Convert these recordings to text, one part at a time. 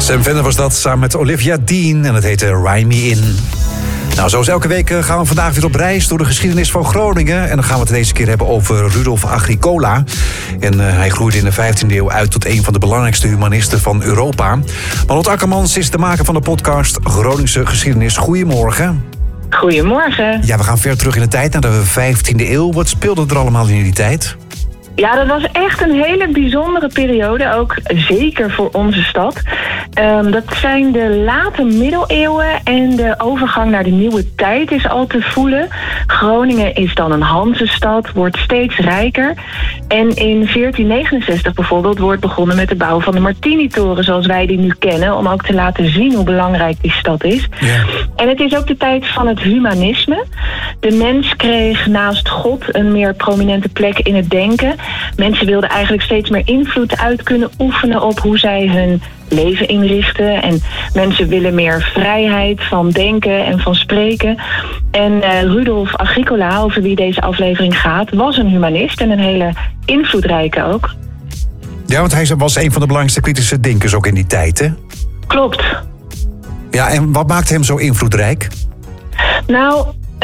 Sam Fender was dat, samen met Olivia Dean. En het heette Ride Me In. Nou, zoals elke week gaan we vandaag weer op reis door de geschiedenis van Groningen. En dan gaan we het deze keer hebben over Rudolf Agricola. En hij groeide in de 15e eeuw uit tot een van de belangrijkste humanisten van Europa. Marlot Akkermans is de maker van de podcast Groningse Geschiedenis. Goedemorgen. Goedemorgen. Ja, we gaan ver terug in de tijd, naar de 15e eeuw. Wat speelde er allemaal in die tijd? Ja, dat was echt een hele bijzondere periode, ook zeker voor onze stad. Dat zijn de late middeleeuwen en de overgang naar de nieuwe tijd is al te voelen. Groningen is dan een Hanzestad, wordt steeds rijker. En in 1469 bijvoorbeeld wordt begonnen met de bouw van de Martinitoren zoals wij die nu kennen, om ook te laten zien hoe belangrijk die stad is. Ja. En het is ook de tijd van het humanisme. De mens kreeg naast God een meer prominente plek in het denken. Mensen wilden eigenlijk steeds meer invloed uit kunnen oefenen op hoe zij hun leven inrichten. En mensen willen meer vrijheid van denken en van spreken. En Rudolf Agricola, over wie deze aflevering gaat, was een humanist en een hele invloedrijke ook. Ja, want hij was een van de belangrijkste kritische denkers ook in die tijd, hè? Klopt. Ja, en wat maakte hem zo invloedrijk? Nou,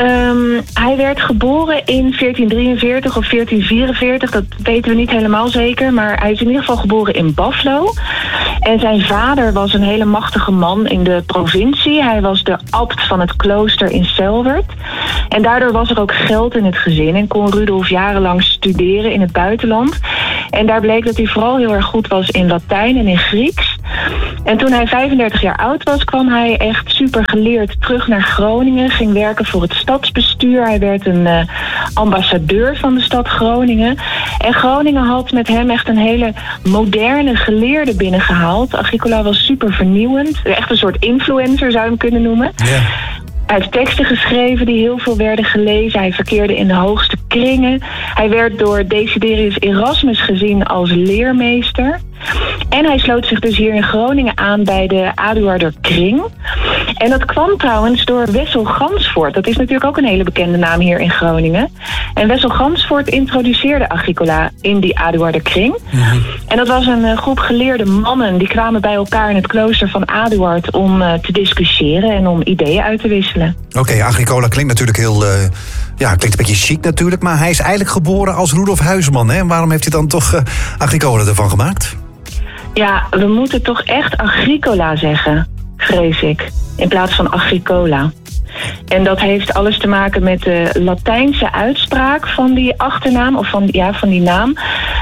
hij werd geboren in 1443 of 1444, dat weten we niet helemaal zeker, maar hij is in ieder geval geboren in Baflo. En zijn vader was een hele machtige man in de provincie. Hij was de abt van het klooster in Selwerd. En daardoor was er ook geld in het gezin en kon Rudolf jarenlang studeren in het buitenland. En daar bleek dat hij vooral heel erg goed was in Latijn en in Grieks. En toen hij 35 jaar oud was, kwam hij echt super geleerd terug naar Groningen, ging werken voor het stadsbestuur. Hij werd een ambassadeur van de stad Groningen. En Groningen had met hem echt een hele moderne geleerde binnengehaald. Agricola was super vernieuwend. Echt een soort influencer zou je hem kunnen noemen. Yeah. Hij heeft teksten geschreven die heel veel werden gelezen. Hij verkeerde in de hoogste kringen. Hij werd door Desiderius Erasmus gezien als leermeester. En hij sloot zich dus hier in Groningen aan bij de Aduarder Kring. En dat kwam trouwens door Wessel Gansvoort. Dat is natuurlijk ook een hele bekende naam hier in Groningen. En Wessel Gansvoort introduceerde Agricola in die Aduarder Kring. Mm-hmm. En dat was een groep geleerde mannen. Die kwamen bij elkaar in het klooster van Aduard om te discussiëren en om ideeën uit te wisselen. Oké, Agricola klinkt natuurlijk heel... klinkt een beetje chic natuurlijk, maar hij is eigenlijk geboren als Rudolf Huisman. Hè? Waarom heeft hij dan toch Agricola ervan gemaakt? Ja, we moeten toch echt Agricola zeggen, vrees ik, in plaats van Agricola. En dat heeft alles te maken met de Latijnse uitspraak van die achternaam, of van die naam.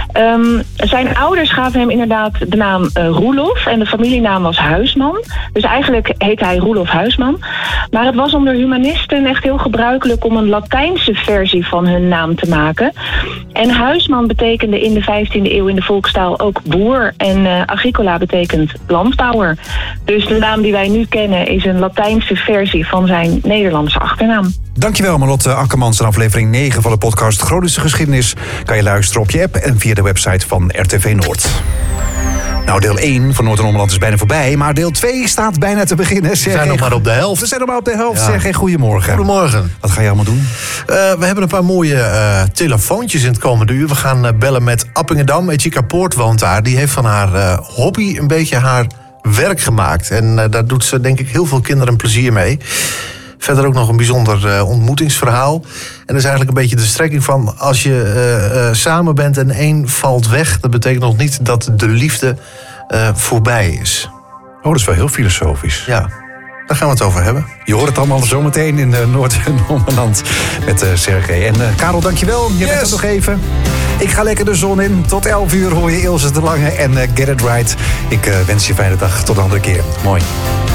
Zijn ouders gaven hem inderdaad de naam Roelof en de familienaam was Huisman. Dus eigenlijk heet hij Roelof Huisman. Maar het was onder humanisten echt heel gebruikelijk om een Latijnse versie van hun naam te maken. En Huisman betekende in de 15e eeuw in de volkstaal ook boer en Agricola betekent landbouwer. Dus de naam die wij nu kennen is een Latijnse versie van zijn Nederlandse achternaam. Dankjewel Marlot Akkermans. In aflevering 9 van de podcast Groningse Geschiedenis kan je luisteren op je app en via de website van RTV Noord. Nou, deel 1 van Noord en Ommeland is bijna voorbij, maar deel 2 staat bijna te beginnen. We zijn nog maar op de helft. We zijn nog maar op de helft. Ja. Zeg, goedemorgen. Goedemorgen. Wat ga je allemaal doen? We hebben een paar mooie telefoontjes in het komende uur. We gaan bellen met Appingedam. Echika Poort woont daar. Die heeft van haar hobby een beetje haar werk gemaakt. En daar doet ze denk ik heel veel kinderen plezier mee. Verder ook nog een bijzonder ontmoetingsverhaal. En dat is eigenlijk een beetje de strekking van... als je samen bent en één valt weg... dat betekent nog niet dat de liefde voorbij is. Oh, dat is wel heel filosofisch. Ja, daar gaan we het over hebben. Je hoort het allemaal zometeen in Noord en Ommeland met Sergej. En Karel, dankjewel. Je bent er nog even. Ik ga lekker de zon in. Tot 11 uur hoor je Ilse de Lange en Get It Right. Ik wens je een fijne dag. Tot een andere keer. Mooi.